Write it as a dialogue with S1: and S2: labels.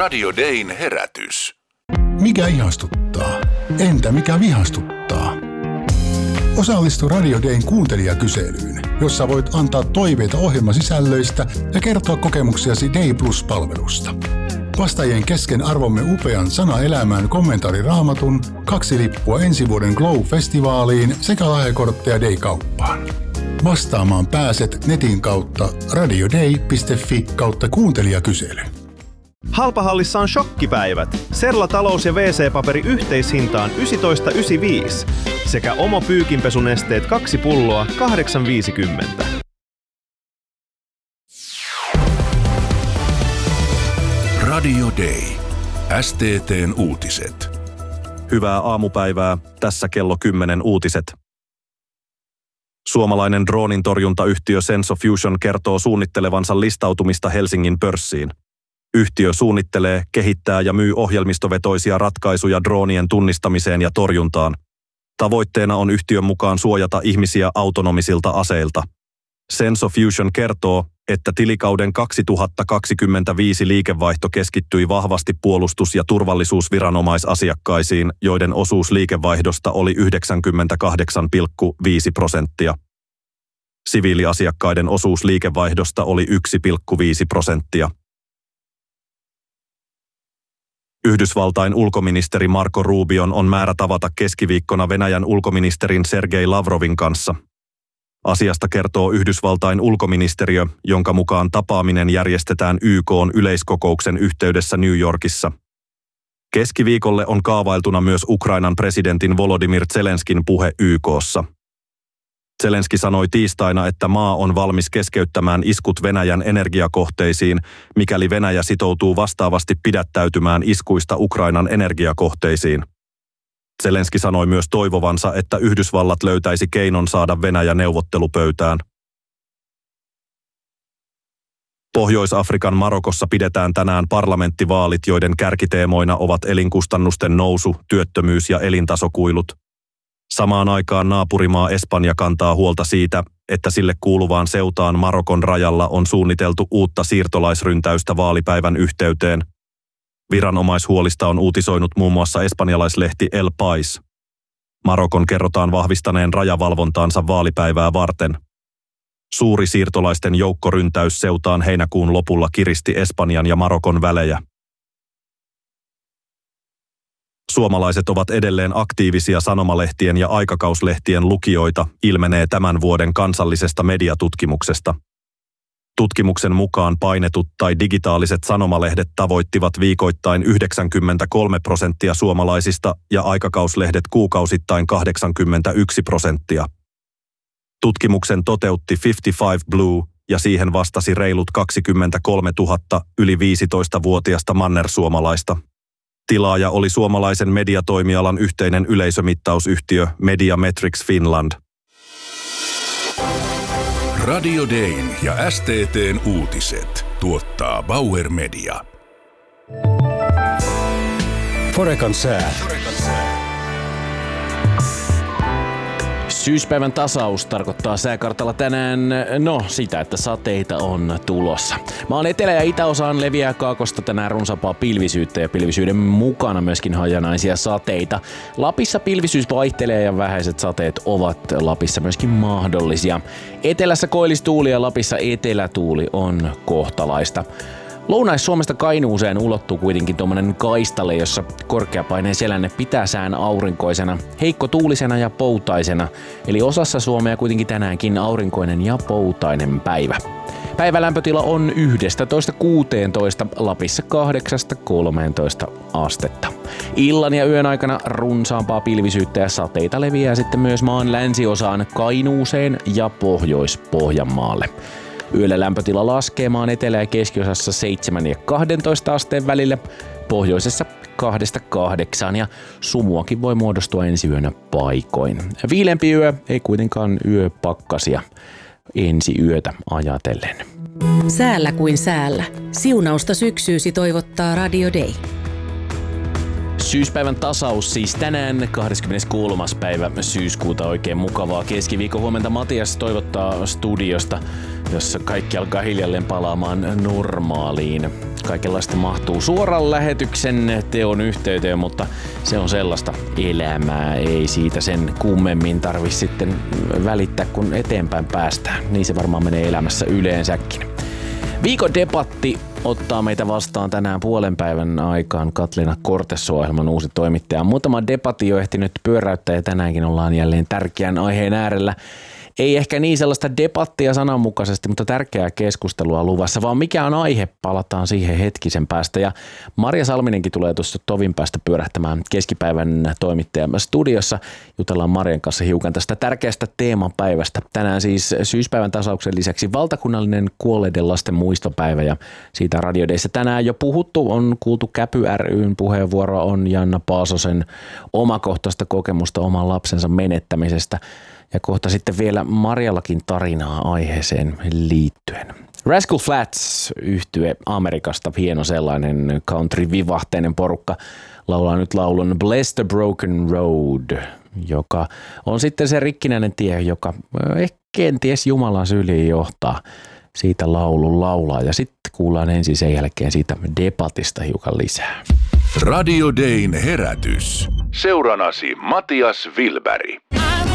S1: Radio Dayn herätys.
S2: Mikä ihastuttaa? Entä mikä vihastuttaa? Osallistu Radio Dayn kuuntelijakyselyyn, jossa voit antaa toiveita ohjelmasisällöistä ja kertoa kokemuksiasi Day Plus-palvelusta. Vastaajien kesken arvomme upean Sana elämään kommentaariraamatun, 2 lippua ensi vuoden Glow-festivaaliin sekä lahjakortteja Day-kauppaan. Vastaamaan pääset netin kautta radioday.fi/kuuntelijakysely.
S3: Halpahallissa on shokkipäivät. Serla talous- ja WC-paperi yhteishintaan 19,95 sekä Omo pyykinpesunesteet 2 pulloa 8,50.
S1: Radio Day. STT:n uutiset.
S4: Hyvää aamupäivää. Tässä kello 10 uutiset. Suomalainen droonintorjuntayhtiö Senso Fusion kertoo suunnittelevansa listautumista Helsingin pörssiin. Yhtiö suunnittelee, kehittää ja myy ohjelmistovetoisia ratkaisuja droonien tunnistamiseen ja torjuntaan. Tavoitteena on yhtiön mukaan suojata ihmisiä autonomisilta aseilta. Senso Fusion kertoo, että tilikauden 2025 liikevaihto keskittyi vahvasti puolustus- ja turvallisuusviranomaisasiakkaisiin, joiden osuus liikevaihdosta oli 98,5%. Siviiliasiakkaiden osuus liikevaihdosta oli 1,5%. Yhdysvaltain ulkoministeri Marco Rubion on määrä tavata keskiviikkona Venäjän ulkoministerin Sergei Lavrovin kanssa. Asiasta kertoo Yhdysvaltain ulkoministeriö, jonka mukaan tapaaminen järjestetään YK:n yleiskokouksen yhteydessä New Yorkissa. Keskiviikolle on kaavailtuna myös Ukrainan presidentin Volodymyr Zelenskin puhe YK:ssa. Zelenski sanoi tiistaina, että maa on valmis keskeyttämään iskut Venäjän energiakohteisiin, mikäli Venäjä sitoutuu vastaavasti pidättäytymään iskuista Ukrainan energiakohteisiin. Zelenski sanoi myös toivovansa, että Yhdysvallat löytäisi keinon saada Venäjä neuvottelupöytään. Pohjois-Afrikan Marokossa pidetään tänään parlamenttivaalit, joiden kärkiteemoina ovat elinkustannusten nousu, työttömyys ja elintasokuilut. Samaan aikaan naapurimaa Espanja kantaa huolta siitä, että sille kuuluvaan seutaan Marokon rajalla on suunniteltu uutta siirtolaisryntäystä vaalipäivän yhteyteen. Viranomaishuolista on uutisoinut muun muassa espanjalaislehti El País. Marokon kerrotaan vahvistaneen rajavalvontaansa vaalipäivää varten. Suuri siirtolaisten joukkoryntäys seutaan heinäkuun lopulla kiristi Espanjan ja Marokon välejä. Suomalaiset ovat edelleen aktiivisia sanomalehtien ja aikakauslehtien lukijoita, ilmenee tämän vuoden kansallisesta mediatutkimuksesta. Tutkimuksen mukaan painetut tai digitaaliset sanomalehdet tavoittivat viikoittain 93% suomalaisista ja aikakauslehdet kuukausittain 81%. Tutkimuksen toteutti 55 Blue ja siihen vastasi reilut 23 000 yli 15-vuotiasta mannersuomalaista. Tilaaja oli suomalaisen mediatoimialan yhteinen yleisömittausyhtiö Mediametrics Finland.
S1: Radio Dayn ja STT:n uutiset tuottaa Bauer Media.
S5: Forekan sää. Syyspäivän tasaus tarkoittaa sääkartalla tänään, sitä, että sateita on tulossa. Maan etelä- ja itäosaan leviää kaakosta tänään runsaampaa pilvisyyttä ja pilvisyyden mukana myöskin hajanaisia sateita. Lapissa pilvisyys vaihtelee ja vähäiset sateet ovat Lapissa myöskin mahdollisia. Etelässä koillistuuli ja Lapissa etelätuuli on kohtalaista. Lounais-Suomesta Kainuuseen ulottuu kuitenkin tuommoinen kaistale, jossa korkeapaineen selänne pitää sään aurinkoisena, heikko tuulisena ja poutaisena. Eli osassa Suomea kuitenkin tänäänkin aurinkoinen ja poutainen päivä. Päivälämpötila on 11–16, Lapissa 8–13 astetta. Illan ja yön aikana runsaampaa pilvisyyttä ja sateita leviää sitten myös maan länsiosaan Kainuuseen ja Pohjois-Pohjanmaalle. Yöllä lämpötila laskee maan etelä- ja keskiosassa 7 ja 12 asteen välille, pohjoisessa 2–8 ja sumuakin voi muodostua ensi yönä paikoin. Viilempi yö, ei kuitenkaan yöpakkasia ensi yötä ajatellen.
S6: Säällä kuin säällä. Siunausta syksyysi toivottaa Radio Day.
S5: Syyspäivän tasaus siis tänään 23. päivä syyskuuta. Oikein mukavaa keskiviikon huomenta. Matias toivottaa studiosta, jossa kaikki alkaa hiljalleen palaamaan normaaliin. Kaikenlaista mahtuu suoran lähetyksen teon yhteyteen, mutta se on sellaista elämää. Ei siitä sen kummemmin tarvitse sitten välittää, kun eteenpäin päästään. Niin se varmaan menee elämässä yleensäkin. Viikon debatti ottaa meitä vastaan tänään puolen päivän aikaan Katlina Cortes-ohjelman uusi toimittaja. Muutama debatti jo ehtinyt pyöräyttää ja tänäänkin ollaan jälleen tärkeän aiheen äärellä. Ei ehkä niin sellaista debattia sananmukaisesti, mutta tärkeää keskustelua luvassa, vaan mikä on aihe, palataan siihen hetkisen päästä. Ja Marja Salminenkin tulee tuossa tovin päästä pyörähtämään keskipäivän toimittajan studiossa. Jutellaan Marjan kanssa hiukan tästä tärkeästä teemapäivästä. Tänään siis syyspäivän tasauksen lisäksi valtakunnallinen kuolleiden lasten muistopäivä ja siitä radiodeissa tänään jo puhuttu. On kuultu Käpy ry:n puheenvuoro, on Janna Paasosen omakohtaista kokemusta oman lapsensa menettämisestä. Ja kohta sitten vielä Marjallakin tarinaa aiheeseen liittyen. Rascal Flatts -yhtye Amerikasta, hieno sellainen country-vivahteinen porukka, laulaa nyt laulun Bless the Broken Road, joka on sitten se rikkinäinen tie, joka kenties Jumalan syliin johtaa. Siitä laulun laulaa ja sitten kuullaan ensin sen jälkeen siitä debatista hiukan lisää.
S1: Radio Dayn herätys. Seuranasi Matias Wilberg.